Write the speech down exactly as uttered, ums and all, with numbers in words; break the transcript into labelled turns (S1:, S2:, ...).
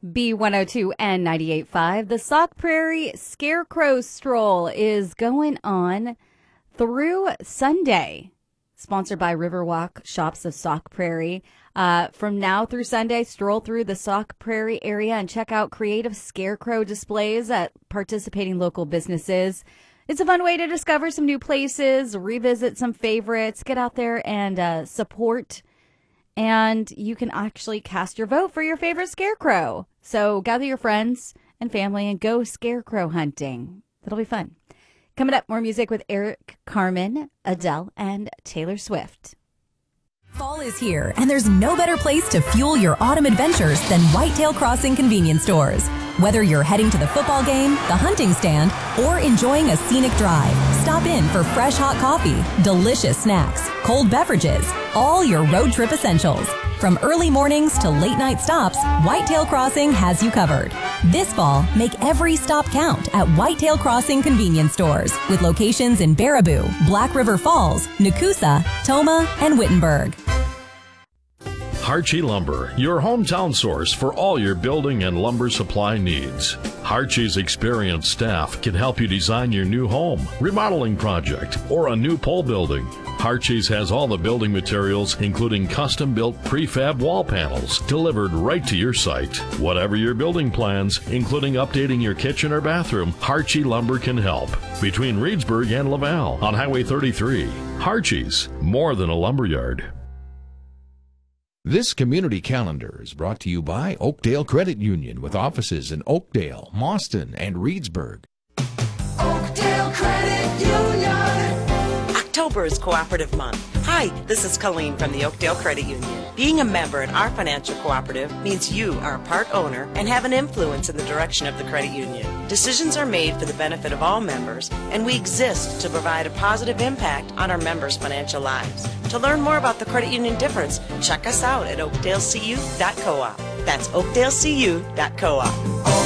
S1: B one oh two and ninety-eight point five. The Sauk Prairie Scarecrow Stroll is going on through Sunday, sponsored by Riverwalk Shops of Sauk Prairie. Uh, from now through Sunday, stroll through the Sauk Prairie area and check out creative scarecrow displays at participating local businesses. It's a fun way to discover some new places, revisit some favorites, get out there and uh, support. And you can actually cast your vote for your favorite scarecrow. So gather your friends and family and go scarecrow hunting. It'll be fun. Coming up, more music with Eric Carmen, Adele, and Taylor Swift.
S2: Fall is here, and there's no better place to fuel your autumn adventures than Whitetail Crossing convenience stores. Whether you're heading to the football game, the hunting stand, or enjoying a scenic drive, stop in for fresh hot coffee, delicious snacks, cold beverages, all your road trip essentials. From early mornings to late night stops, Whitetail Crossing has you covered. This fall, make every stop count at Whitetail Crossing convenience stores with locations in Baraboo, Black River Falls, Nakusa, Toma, and Wittenberg.
S3: Harchie Lumber, your hometown source for all your building and lumber supply needs. Harchie's experienced staff can help you design your new home, remodeling project, or a new pole building. Harchie's has all the building materials, including custom-built prefab wall panels, delivered right to your site. Whatever your building plans, including updating your kitchen or bathroom, Harchie Lumber can help. Between Reedsburg and Laval on Highway thirty-three. Harchie's, more than a lumberyard.
S4: This community calendar is brought to you by Oakdale Credit Union with offices in Oakdale, Mauston, and Reedsburg.
S5: Oakdale Credit Union.
S6: October is Cooperative Month. Hi, this is Colleen from the Oakdale Credit Union. Being a member in our financial cooperative means you are a part owner and have an influence in the direction of the credit union. Decisions are made for the benefit of all members, and we exist to provide a positive impact on our members' financial lives. To learn more about the credit union difference, check us out at oakdale c u dot coop. That's oakdale c u dot coop.